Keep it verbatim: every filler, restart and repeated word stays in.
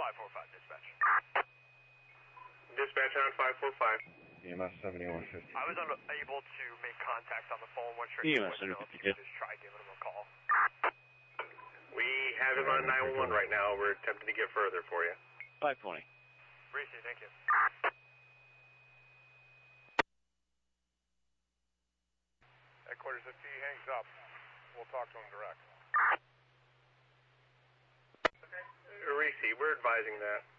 five four five, dispatch. Dispatch on five four five. E M S seventy-one fifty. I was unable to make contact on the phone. Went straight E to M S voicemail. If you could just try giving him a call. We have him on nine one one right now. We're attempting to get further for you. five twenty. Reese, thank you. Headquarters, if he hangs up, we'll talk to him direct. Reese, we're advising that.